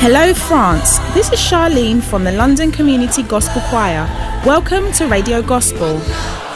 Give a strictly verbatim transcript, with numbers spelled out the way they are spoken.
Hello France, this is Charlene from the London Community Gospel Choir. Welcome to Radio Gospel.